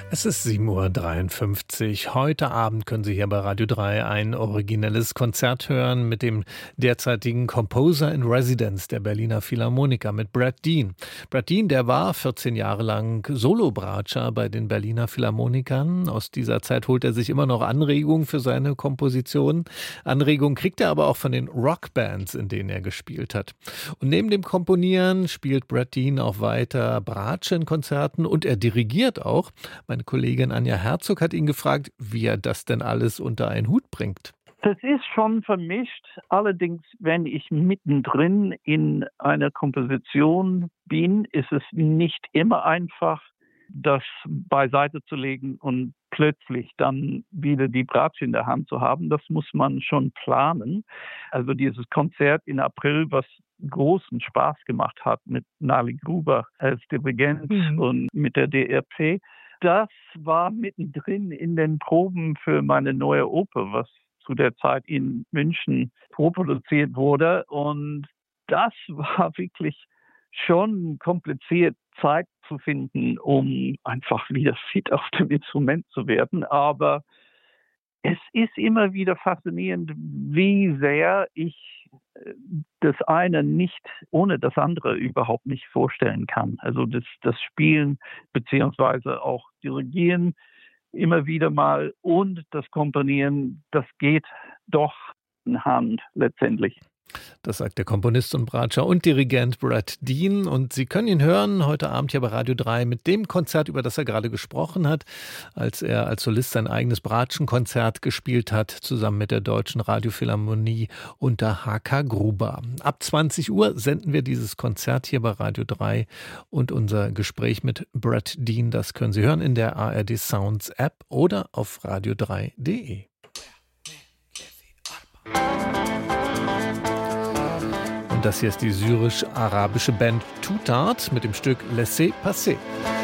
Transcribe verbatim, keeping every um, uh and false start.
Es ist sieben Uhr dreiundfünfzig. Heute Abend können Sie hier bei Radio drei ein originelles Konzert hören mit dem derzeitigen Composer in Residence der Berliner Philharmoniker, mit Brad Dean. Brad Dean, der war vierzehn Jahre lang Solobratscher bei den Berliner Philharmonikern. Aus dieser Zeit holt er sich immer noch Anregungen für seine Kompositionen. Anregungen kriegt er aber auch von den Rockbands, in denen er gespielt hat. Und neben dem Komponieren spielt Brad Dean auch weiter Bratsche in Konzerten und er dirigiert auch. Meine Kollegin Anja Herzog hat ihn gefragt, wie er das denn alles unter einen Hut bringt. Das ist schon vermischt. Allerdings, wenn ich mittendrin in einer Komposition bin, ist es nicht immer einfach, das beiseite zu legen und plötzlich dann wieder die Bratsche in der Hand zu haben. Das muss man schon planen. Also dieses Konzert in April, was großen Spaß gemacht hat mit Nali Gruber als Dirigent mhm. und mit der D R P, das war mittendrin in den Proben für meine neue Oper, was zu der Zeit in München vorproduziert wurde. Und das war wirklich schon kompliziert, Zeit zu finden, um einfach wieder fit auf dem Instrument zu werden. Aber es ist immer wieder faszinierend, wie sehr ich das eine nicht ohne das andere überhaupt nicht vorstellen kann. Also das, das Spielen beziehungsweise auch Dirigieren immer wieder mal und das Komponieren, das geht doch in Hand letztendlich. Das sagt der Komponist und Bratscher und Dirigent Brad Dean. Und Sie können ihn hören heute Abend hier bei Radio drei mit dem Konzert, über das er gerade gesprochen hat, als er als Solist sein eigenes Bratschenkonzert gespielt hat, zusammen mit der Deutschen Radiophilharmonie unter H K Gruber. Ab zwanzig Uhr senden wir dieses Konzert hier bei Radio drei und unser Gespräch mit Brad Dean, das können Sie hören in der A R D Sounds App oder auf radio drei punkt de. Und das hier ist die syrisch-arabische Band Tutart mit dem Stück Laissez Passer.